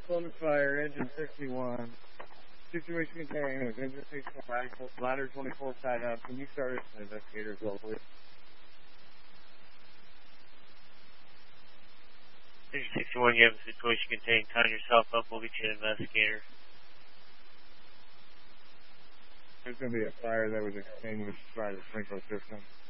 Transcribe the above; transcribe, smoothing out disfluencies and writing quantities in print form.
Plymouth Fire, engine 61. Situation contained, engine 61, ladder 24 tied up. Can you start it as an investigator as well, please? Engine 61, you have a situation contained. Tying yourself up, we'll get you an investigator. There's going to be a fire that was extinguished by the sprinkler system.